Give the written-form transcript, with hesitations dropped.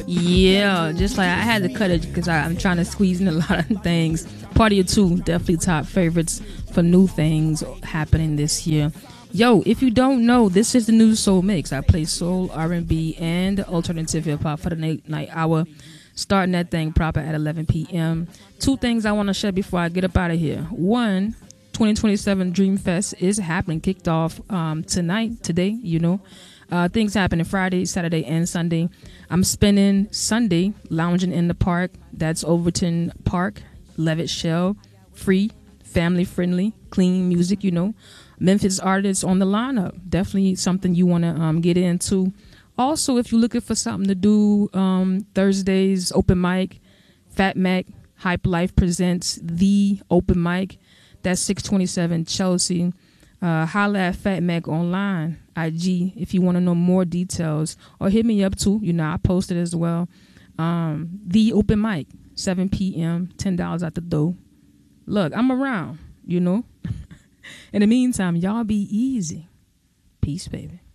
Yeah, just like I had to cut it because I'm trying to squeeze in a lot of things. Party of Two, definitely top favorites for new things happening this year. Yo, if you don't know, this is the new Soul Mix. I play soul, R&B, and alternative hip hop for the night hour, starting that thing proper at 11 p.m. Two things I want to share before I get up out of here. One, 2027 Dream Fest is happening, kicked off today, you know. Things happening Friday, Saturday, and Sunday. I'm spending Sunday lounging in the park. That's Overton Park, Levitt Shell. Free, family friendly, clean music, you know. Memphis artists on the lineup. Definitely something you want to get into. Also, if you're looking for something to do, Thursdays, open mic, Fat Mac, Hype Life presents The Open Mic. That's 627 Chelsea. Holla at Fat Mac online, IG, if you want to know more details, or hit me up too. You know, I posted as well. The Open Mic, 7 p.m., $10 out the door. Look, I'm around, you know. In the meantime, y'all be easy. Peace, baby.